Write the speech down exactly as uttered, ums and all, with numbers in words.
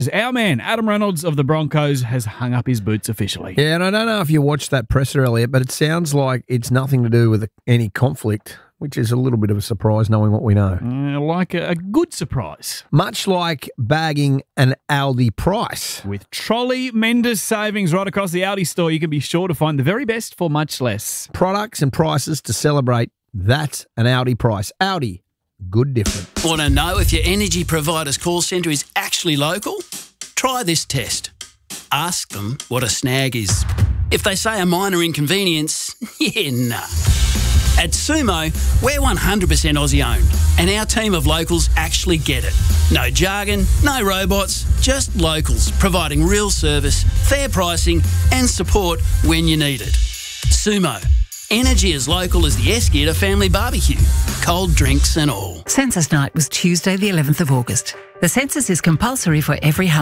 Our man, Adam Reynolds of the Broncos, has hung up his boots officially. Yeah, and I don't know if you watched that presser earlier, but it sounds like it's nothing to do with any conflict, which is a little bit of a surprise knowing what we know. Uh, like a, a good surprise. Much like bagging an Aldi price. With trolley Mendes savings right across the Aldi store, you can be sure to find the very best for much less. Products and prices to celebrate. That's an Aldi price. Aldi. Good different. Want to know if your energy provider's call centre is actually local? Try this test. Ask them what a snag is. If they say a minor inconvenience, yeah, nah. At Sumo, we're one hundred percent Aussie owned, and our team of locals actually get it. No jargon, no robots, just locals providing real service, fair pricing and support when you need it. Sumo. Energy as local as the Esketer family barbecue. Cold drinks and all. Census night was Tuesday the eleventh of August. The census is compulsory for every